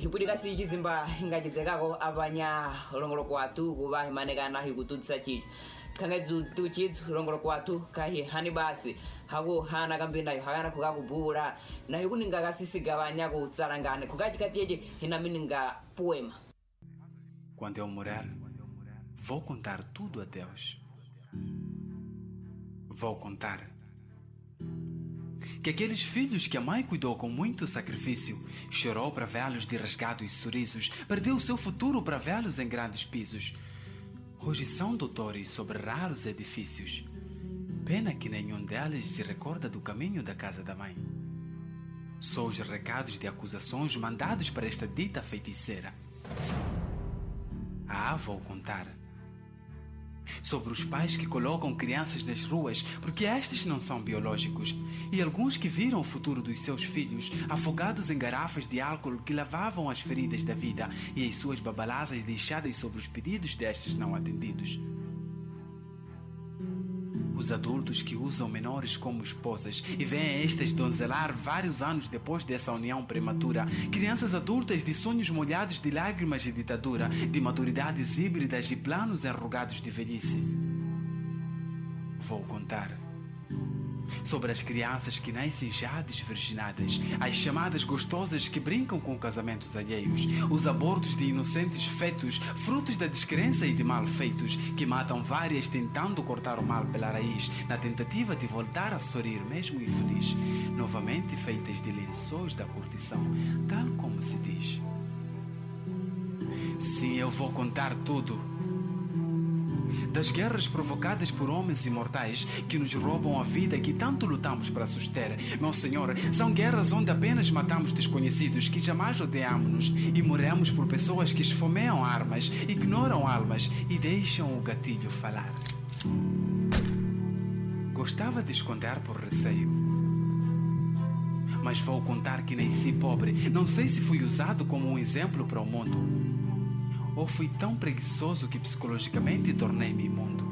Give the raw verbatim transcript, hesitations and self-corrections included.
hipurika si chizimba ingachizekako apanya longolo kwatu kuba himanekana hikututsa chicho kanga tu chitsu longolo kwatu kahi hani basi haku hana kambinayo hakana kukakubula na hikuninga kasisigabanya kutsalangane kukachikatieje hinamininga poema. Quando eu morrer, vou contar tudo a Deus. Vou contar que aqueles filhos que a mãe cuidou com muito sacrifício, chorou para vê-los de rasgados sorrisos, perdeu o seu futuro para vê-los em grandes pisos. Hoje são doutores sobre raros edifícios. Pena que nenhum deles se recorda do caminho da casa da mãe. Só os recados de acusações mandados para esta dita feiticeira. Ah, vou contar sobre os pais que colocam crianças nas ruas porque estes não são biológicos e alguns que viram o futuro dos seus filhos afogados em garrafas de álcool que lavavam as feridas da vida e as suas babalazas deixadas sobre os pedidos destes não atendidos. Os adultos que usam menores como esposas e veem estas donzelar vários anos depois dessa união prematura. Crianças adultas de sonhos molhados de lágrimas de ditadura, de maturidades híbridas e planos enrugados de velhice. Vou contar sobre as crianças que nascem já desvirginadas, as chamadas gostosas que brincam com casamentos alheios, os abortos de inocentes fetos, frutos da descrença e de malfeitos, que matam várias tentando cortar o mal pela raiz, na tentativa de voltar a sorrir mesmo infeliz, novamente feitas de lençóis da curtição, tal como se diz. Sim, eu vou contar tudo. Das guerras provocadas por homens imortais que nos roubam a vida e que tanto lutamos para suster. Meu Senhor, são guerras onde apenas matamos desconhecidos que jamais odiamos-nos e morremos por pessoas que esfomeiam armas, ignoram almas e deixam o gatilho falar. Gostava de esconder por receio, mas vou contar que nasci pobre. Não sei se fui usado como um exemplo para o mundo ou fui tão preguiçoso que psicologicamente tornei-me imundo.